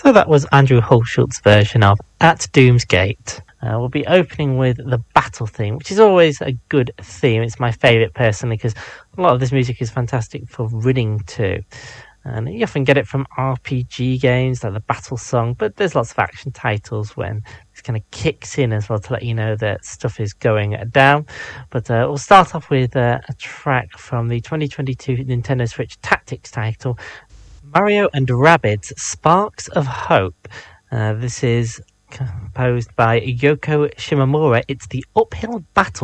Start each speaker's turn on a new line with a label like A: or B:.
A: So that was Andrew Hulshult's version of At Doom's Gate. We'll be opening with the battle theme, which is always a good theme. It's my favourite personally because a lot of this music is fantastic for running to. And you often get it from RPG games like the Battle Song, but there's lots of action titles when this kind of kicks in as well to let you know that stuff is going down. But we'll start off with a track from the 2022 Nintendo Switch Tactics title, Mario and Rabbids Sparks of Hope. This is composed by Yoko Shimomura. It's the uphill battle